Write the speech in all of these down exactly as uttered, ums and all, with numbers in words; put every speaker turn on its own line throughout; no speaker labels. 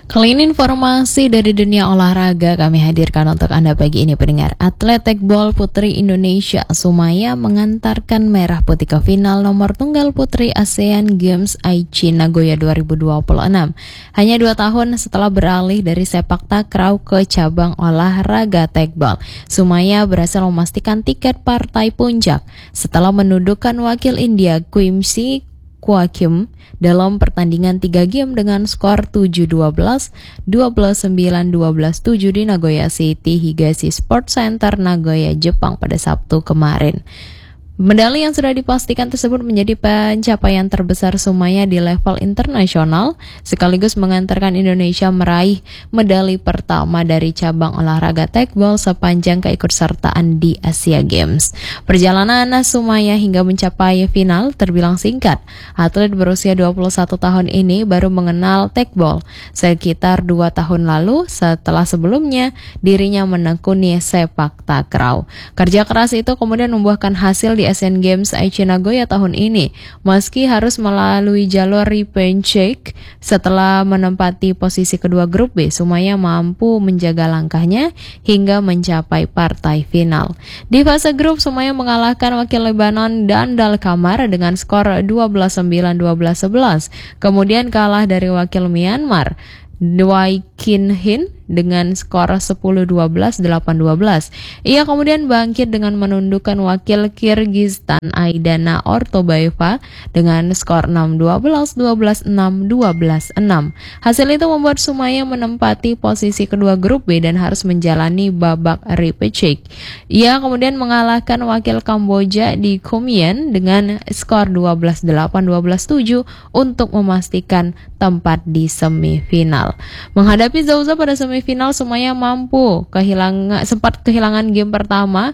Kali ini informasi dari dunia olahraga kami hadirkan untuk Anda pagi ini pendengar. Atlet tekbol putri Indonesia Sumaya mengantarkan merah putih ke final nomor tunggal putri ASEAN Games Aichi Nagoya dua ribu dua puluh enam. Hanya dua tahun setelah beralih dari sepak takraw ke cabang olahraga tekbol, Sumaya berhasil memastikan tiket partai puncak setelah menundukkan wakil India Quimsi Kwakim dalam pertandingan tiga game dengan skor tujuh dua belas, dua belas sembilan, dua belas tujuh di Nagoya City Higashi Sports Center, Nagoya, Jepang pada Sabtu kemarin. Medali yang sudah dipastikan tersebut menjadi pencapaian terbesar Sumaya di level internasional, sekaligus mengantarkan Indonesia meraih medali pertama dari cabang olahraga tekbol sepanjang keikutsertaan di Asia Games. Perjalanan Sumaya hingga mencapai final terbilang singkat. Atlet berusia dua puluh satu tahun ini baru mengenal tekbol sekitar dua tahun lalu setelah sebelumnya dirinya menekuni sepak takraw. Kerja keras itu kemudian membuahkan hasil di Asian Games Aichi Nagoya tahun ini. Meski harus melalui jalur repechache setelah menempati posisi kedua grup B, Sumaya mampu menjaga langkahnya hingga mencapai partai final. Di fase grup, Sumaya mengalahkan wakil Lebanon Dandal Kamar dengan skor dua belas sembilan, dua belas sebelas. Kemudian kalah dari wakil Myanmar Dwai Kin Hin dengan skor sepuluh dua belas, delapan dua belas. Ia kemudian bangkit dengan menundukkan wakil Kirgistan Aidana Ortobaeva dengan skor enam dua belas, dua belas enam, dua belas enam. Hasil itu membuat Sumaya menempati posisi kedua grup B dan harus menjalani babak repechache. Ia kemudian mengalahkan wakil Kamboja di Kumien dengan skor dua belas delapan, dua belas tujuh untuk memastikan tempat di semifinal. Menghadapi Zhou pada semifinal, Sumaya mampu kehilangan sempat kehilangan game pertama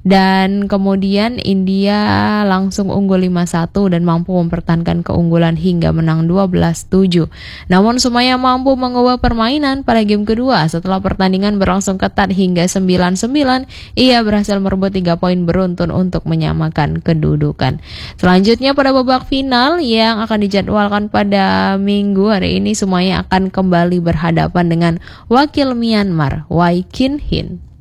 dan kemudian India langsung unggul lima satu dan mampu mempertahankan keunggulan hingga menang dua belas tujuh. Namun Sumaya mampu mengubah permainan pada game kedua. Setelah pertandingan berlangsung ketat hingga sembilan sembilan, ia berhasil merebut tiga poin beruntun untuk menyamakan kedudukan. Selanjutnya pada babak final yang akan dijadwalkan pada Minggu hari ini, Sumaya akan kembali berhadapan dengan wakil Myanmar, Wai Kin Hin.